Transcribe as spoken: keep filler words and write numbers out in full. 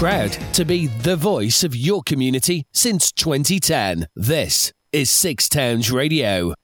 Proud to be the voice of your community since twenty ten. This is Six Towns Radio.